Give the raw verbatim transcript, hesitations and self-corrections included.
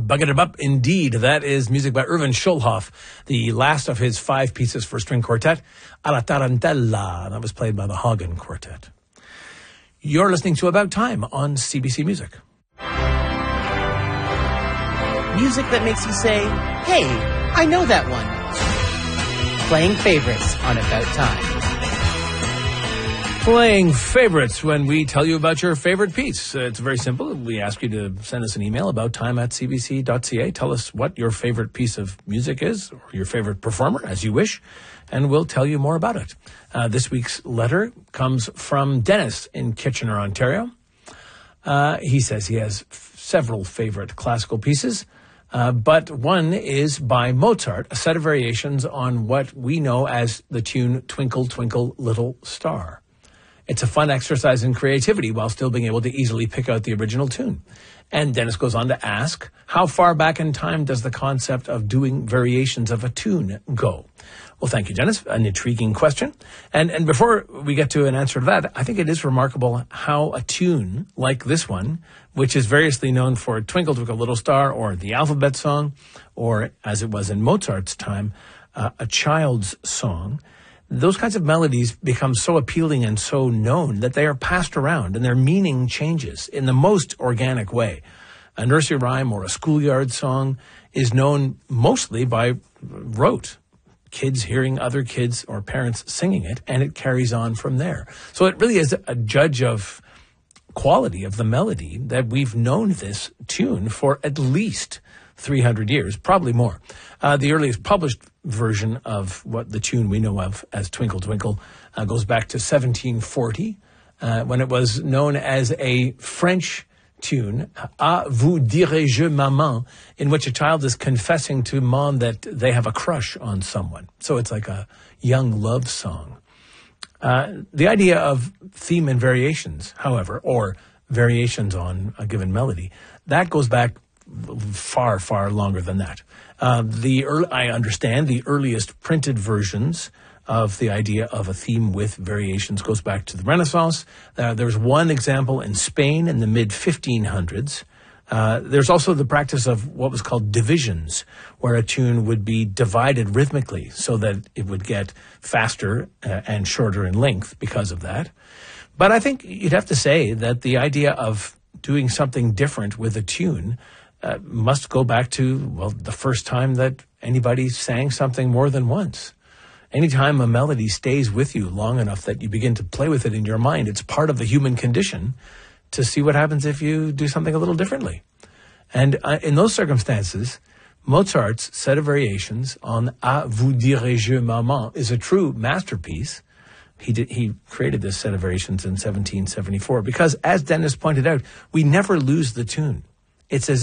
Bucket it up, indeed. That is music by Erwin Schulhoff, the last of his five pieces for string quartet, Alla Tarantella. That was played by the Hagen Quartet. You're listening to About Time on C B C Music. Music that makes you say, hey, I know that one. Playing favorites on About Time. Playing favorites when we tell you about your favorite piece. Uh, it's very simple. We ask you to send us an email about time at c b c dot c a. Tell us what your favorite piece of music is, or your favorite performer, as you wish, and we'll tell you more about it. Uh, this week's letter comes from Dennis in Kitchener, Ontario. Uh, he says he has f- several favorite classical pieces, uh, but one is by Mozart, a set of variations on what we know as the tune Twinkle, Twinkle, Little Star. It's a fun exercise in creativity while still being able to easily pick out the original tune. And Dennis goes on to ask, how far back in time does the concept of doing variations of a tune go? Well, thank you, Dennis. An intriguing question. And and before we get to an answer to that, I think it is remarkable how a tune like this one, which is variously known for Twinkle, Twinkle, Little Star, or the Alphabet Song, or as it was in Mozart's time, uh, a child's song, those kinds of melodies become so appealing and so known that they are passed around and their meaning changes in the most organic way. A nursery rhyme or a schoolyard song is known mostly by rote, kids hearing other kids or parents singing it, and it carries on from there. So it really is a judge of quality of the melody that we've known this tune for at least three hundred years, probably more. Uh, the earliest published version of what the tune we know of as Twinkle Twinkle uh, goes back to seventeen forty, uh, when it was known as a French tune, À vous dirai-je maman, in which a child is confessing to mom that they have a crush on someone. So it's like a young love song. Uh, the idea of theme and variations, however, or variations on a given melody, that goes back far, far longer than that. Uh, the early, I understand the earliest printed versions of the idea of a theme with variations goes back to the Renaissance. Uh, there's one example in Spain in the mid fifteen hundreds. Uh, there's also the practice of what was called divisions, where a tune would be divided rhythmically so that it would get faster uh, and shorter in length because of that. But I think you'd have to say that the idea of doing something different with a tune Uh, must go back to, well, the first time that anybody sang something more than once. Anytime a melody stays with you long enough that you begin to play with it in your mind, it's part of the human condition to see what happens if you do something a little differently. And uh, in those circumstances, Mozart's set of variations on À vous dirai-je maman is a true masterpiece. He did, he created this set of variations in seventeen seventy-four because, as Dennis pointed out, we never lose the tune. It's as